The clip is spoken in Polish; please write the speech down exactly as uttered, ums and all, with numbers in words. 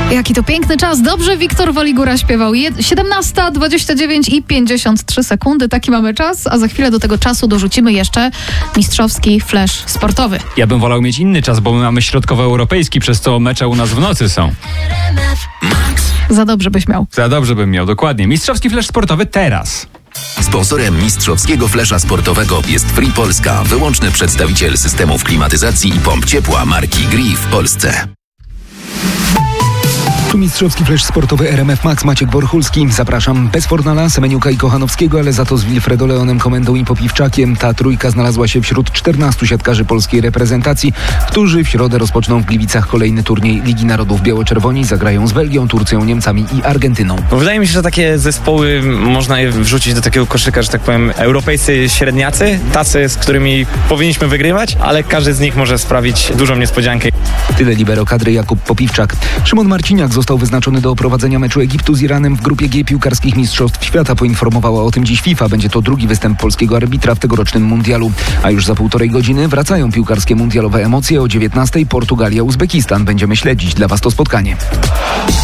Jaki to piękny czas. Dobrze Wiktor Waligura śpiewał. siedemnasta dwadzieścia dziewięć i pięćdziesiąt trzy sekundy. Taki mamy czas, a za chwilę do tego czasu dorzucimy jeszcze mistrzowski flash sportowy. Ja bym wolał mieć inny czas, bo my mamy środkowoeuropejski, przez co mecze u nas w nocy są. Za dobrze byś miał. Za dobrze bym miał, dokładnie. Mistrzowski flash sportowy teraz. Sponsorem mistrzowskiego flesza sportowego jest Free Polska, wyłączny przedstawiciel systemów klimatyzacji i pomp ciepła marki Gree w Polsce. Tu mistrzowski flash sportowy R M F Max, Maciek Borchulski. Zapraszam bez Fornala, Semeniuka i Kochanowskiego, ale za to z Wilfredo Leonem, Komendą i Popiwczakiem. Ta trójka znalazła się wśród czternastu siatkarzy polskiej reprezentacji, którzy w środę rozpoczną w Gliwicach kolejny turniej Ligi Narodów. Biało-czerwoni zagrają z Belgią, Turcją, Niemcami i Argentyną. Wydaje mi się, że takie zespoły można je wrzucić do takiego koszyka, że tak powiem, europejscy średniacy, tacy, z którymi powinniśmy wygrywać, ale każdy z nich może sprawić dużą niespodziankę. Tyle libero kadry Jakub Popiwczak. Szymon Marciniak został wyznaczony do oprowadzenia meczu Egiptu z Iranem w grupie G piłkarskich Mistrzostw Świata. Poinformowała o tym dziś FIFA. Będzie to drugi występ polskiego arbitra w tegorocznym mundialu. A już za półtorej godziny wracają piłkarskie mundialowe emocje. O dziewiętnastej Portugalia-Uzbekistan. Będziemy śledzić dla Was to spotkanie.